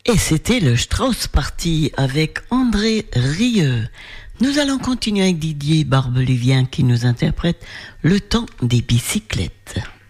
Et c'était le Strauss Party avec André Rieu. Nous allons continuer avec Didier Barbelivien qui nous interprète Le temps des bicyclettes.